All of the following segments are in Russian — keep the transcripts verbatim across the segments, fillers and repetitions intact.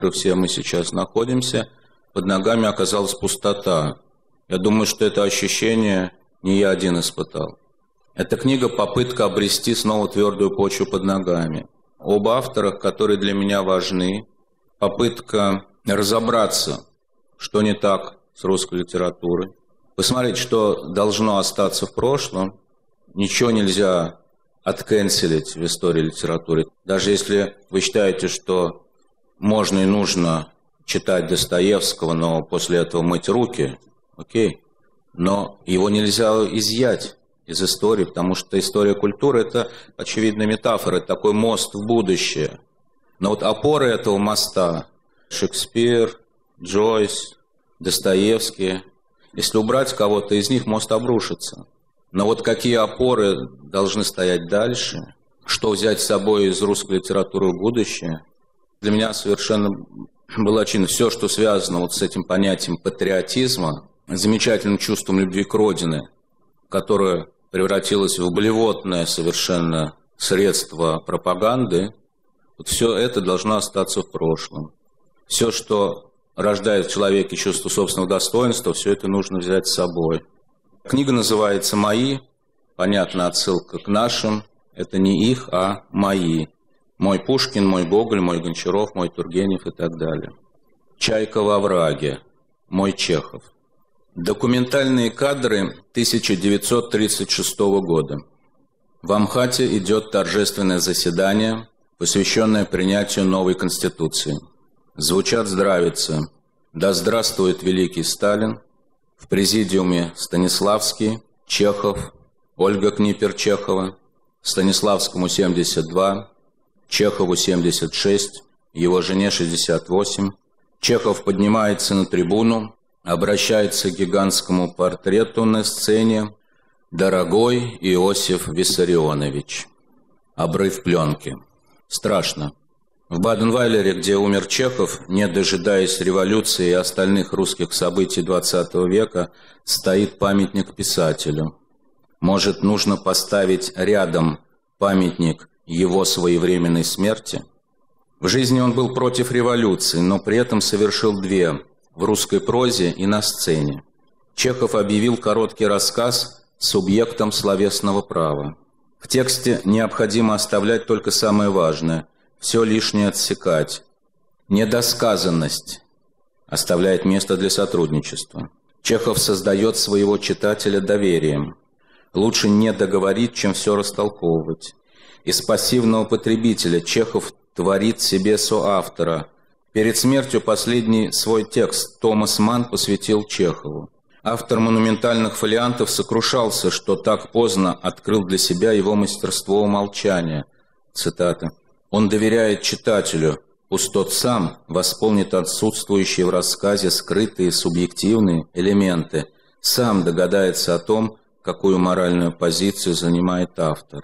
все мы сейчас находимся, под ногами оказалась пустота. Я думаю, что это ощущение не я один испытал. Эта книга – попытка обрести снова твердую почву под ногами. Об авторах, которые для меня важны, попытка разобраться, что не так с русской литературой, посмотреть, что должно остаться в прошлом. Ничего нельзя откэнселить в истории литературы. Даже если вы считаете, что можно и нужно читать Достоевского, но после этого мыть руки, окей. Но его нельзя изъять из истории, потому что история культуры – это, очевидно, метафора, это такой мост в будущее. Но вот опоры этого моста – Шекспир, Джойс, Достоевский. Если убрать кого-то из них, мост обрушится. Но вот какие опоры должны стоять дальше, что взять с собой из русской литературы в будущее, для меня совершенно было очевидно. Все, что связано вот с этим понятием патриотизма, замечательным чувством любви к родине, которое превратилось в блевотное совершенно средство пропаганды, вот все это должно остаться в прошлом. Все, что рождает в человеке чувство собственного достоинства, все это нужно взять с собой. Книга называется «Мои». Понятно, отсылка к нашим. Это не их, а мои. Мой Пушкин, мой Гоголь, мой Гончаров, мой Тургенев и так далее. «Чайка во враге». Мой Чехов. Документальные кадры тысяча девятьсот тридцать шестого года. В Амхате идет торжественное заседание, посвященное принятию новой Конституции. Звучат здравицы: «Да здравствует великий Сталин». В президиуме Станиславский, Чехов, Ольга Книпер-Чехова, Станиславскому семьдесят два, Чехову семьдесят шесть, его жене шестьдесят восемь. Чехов поднимается на трибуну, обращается к гигантскому портрету на сцене: «Дорогой Иосиф Виссарионович». Обрыв пленки. Страшно. В Баден-Вайлере, где умер Чехов, не дожидаясь революции и остальных русских событий двадцатого века, стоит памятник писателю. Может, нужно поставить рядом памятник его своевременной смерти? В жизни он был против революции, но при этом совершил две – в русской прозе и на сцене. Чехов объявил короткий рассказ субъектом словесного права. В тексте необходимо оставлять только самое важное, все лишнее отсекать. Недосказанность оставляет место для сотрудничества. Чехов создает своего читателя доверием. Лучше не договорить, чем все растолковывать. Из пассивного потребителя Чехов творит себе соавтора. Перед смертью последний свой текст Томас Манн посвятил Чехову. Автор монументальных фолиантов сокрушался, что так поздно открыл для себя его мастерство умолчания. Цитата. «Он доверяет читателю, пусть тот сам восполнит отсутствующие в рассказе скрытые субъективные элементы, сам догадается о том, какую моральную позицию занимает автор».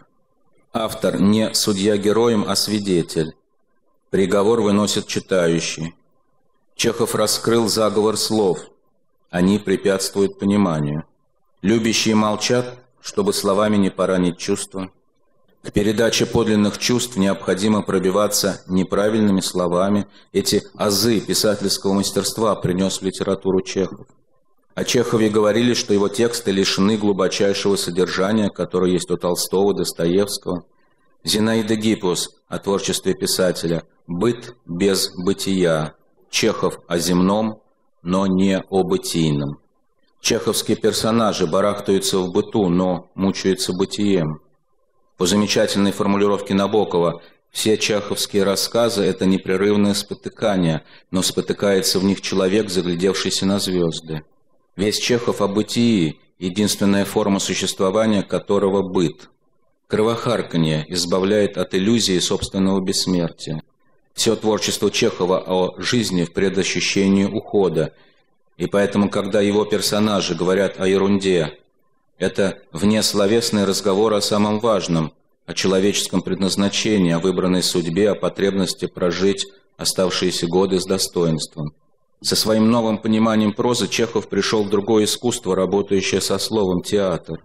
Автор не судья героем, а свидетель. Приговор выносит читающий. Чехов раскрыл заговор слов. Они препятствуют пониманию. Любящие молчат, чтобы словами не поранить чувства. К передаче подлинных чувств необходимо пробиваться неправильными словами. Эти азы писательского мастерства принес в литературу Чехов. О Чехове говорили, что его тексты лишены глубочайшего содержания, которое есть у Толстого, Достоевского. Зинаида Гиппиус о творчестве писателя «Быт без бытия». Чехов о земном, но не о бытийном. Чеховские персонажи барахтаются в быту, но мучаются бытием. По замечательной формулировке Набокова, все чеховские рассказы – это непрерывное спотыкание, но спотыкается в них человек, заглядевшийся на звезды. Весь Чехов о бытии, единственная форма существования которого – быт. Кровохарканье избавляет от иллюзии собственного бессмертия. Все творчество Чехова о жизни в предощущении ухода, и поэтому, когда его персонажи говорят о ерунде, это внесловесный разговор о самом важном, о человеческом предназначении, о выбранной судьбе, о потребности прожить оставшиеся годы с достоинством. Со своим новым пониманием прозы Чехов пришел в другое искусство, работающее со словом театр.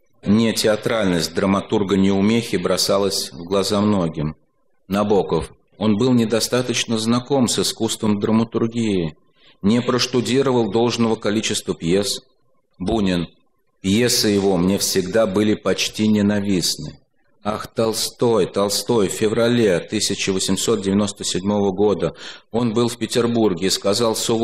Не театральность драматурга неумехи бросалась в глаза многим. Набоков. Он был недостаточно знаком с искусством драматургии, не проштудировал должного количества пьес. Бунин. Пьесы его мне всегда были почти ненавистны. Ах, Толстой, Толстой, в феврале тысяча восемьсот девяносто седьмого года он был в Петербурге и сказал Суворову: